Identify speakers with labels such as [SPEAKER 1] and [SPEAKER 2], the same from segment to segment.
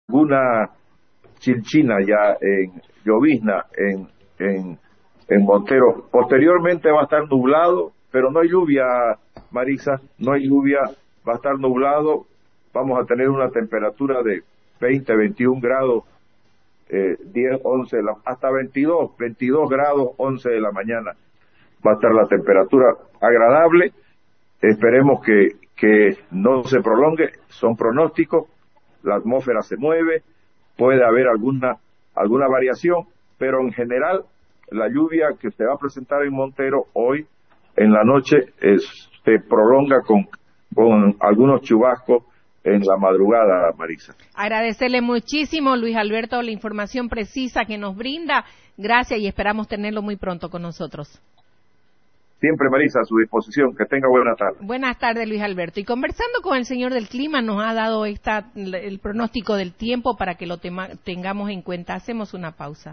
[SPEAKER 1] alguna chilchina ya en llovizna en Montero. Posteriormente va a estar nublado, pero no hay lluvia, Marisa, no hay lluvia, va a estar nublado, vamos a tener una temperatura de 20, 21 grados, 10, 11, hasta 22 grados, 11 de la mañana va a estar la temperatura agradable. Esperemos que no se prolongue, son pronósticos, la atmósfera se mueve, puede haber alguna variación, pero en general la lluvia que se va a presentar en Montero hoy en la noche se prolonga con algunos chubascos en la madrugada, Marisa.
[SPEAKER 2] Agradecerle muchísimo, Luis Alberto, la información precisa que nos brinda. Gracias y esperamos tenerlo muy pronto con nosotros.
[SPEAKER 1] Siempre, Marisa, a su disposición. Que tenga buena tarde.
[SPEAKER 2] Buenas tardes, Luis Alberto. Y conversando con el señor del clima, nos ha dado el pronóstico del tiempo para que lo tengamos en cuenta. Hacemos una pausa.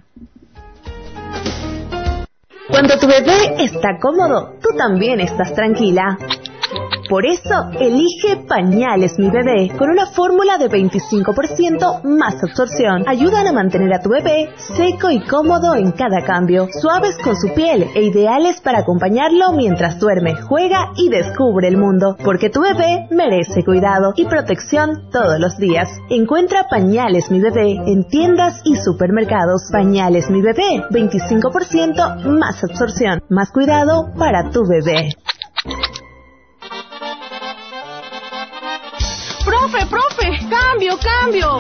[SPEAKER 3] Cuando tu bebé está cómodo, tú también estás tranquila. Por eso, elige Pañales Mi Bebé, con una fórmula de 25% más absorción. Ayudan a mantener a tu bebé seco y cómodo en cada cambio, suaves con su piel e ideales para acompañarlo mientras duerme, juega y descubre el mundo. Porque tu bebé merece cuidado y protección todos los días. Encuentra Pañales Mi Bebé en tiendas y supermercados. Pañales Mi Bebé, 25% más absorción, más cuidado para tu bebé.
[SPEAKER 4] ¡Profe! ¡Cambio!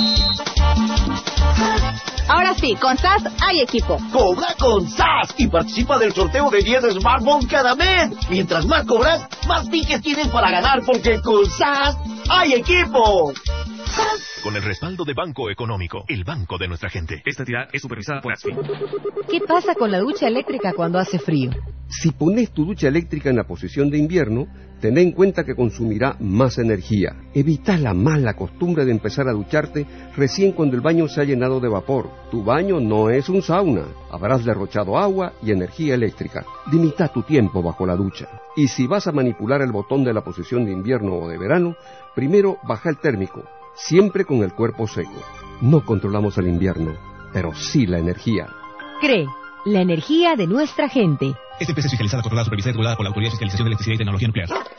[SPEAKER 4] Ahora sí, con SAS hay equipo.
[SPEAKER 5] Cobra con SAS y participa del sorteo de 10 smartphones cada mes. Mientras más cobras, más tickets tienes para ganar, porque con SAS hay equipo.
[SPEAKER 6] Con el respaldo de Banco Económico, el banco de nuestra gente. Esta entidad es supervisada por ASFI.
[SPEAKER 7] ¿Qué pasa con la ducha eléctrica cuando hace frío?
[SPEAKER 8] Si pones tu ducha eléctrica en la posición de invierno, ten en cuenta que consumirá más energía. Evita la mala costumbre de empezar a ducharte recién cuando el baño se ha llenado de vapor. Tu baño no es un sauna. Habrás derrochado agua y energía eléctrica. Limita tu tiempo bajo la ducha. Y si vas a manipular el botón de la posición de invierno o de verano, primero baja el térmico, siempre con el cuerpo seco. No controlamos el invierno, pero sí la energía.
[SPEAKER 7] CRE, la energía de nuestra gente.
[SPEAKER 6] Esta empresa es fiscalizada, controlada, supervisada y regulada por la Autoridad de Fiscalización de Electricidad y Tecnología Nuclear.